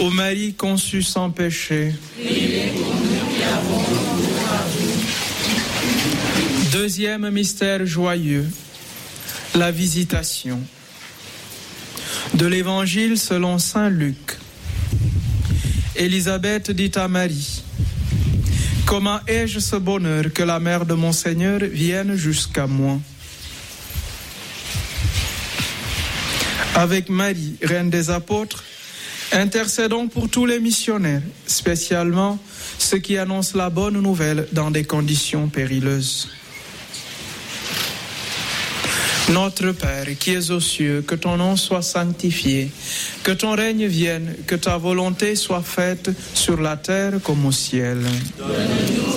Ô Marie conçue sans péché. Deuxième mystère joyeux, la visitation. De l'Évangile selon saint Luc. Élisabeth dit à Marie: comment ai-je ce bonheur que la mère de mon Seigneur vienne jusqu'à moi? Avec Marie, reine des apôtres, intercédons pour tous les missionnaires, spécialement ceux qui annoncent la bonne nouvelle dans des conditions périlleuses. Notre Père qui es aux cieux, que ton nom soit sanctifié, que ton règne vienne, que ta volonté soit faite sur la terre comme au ciel.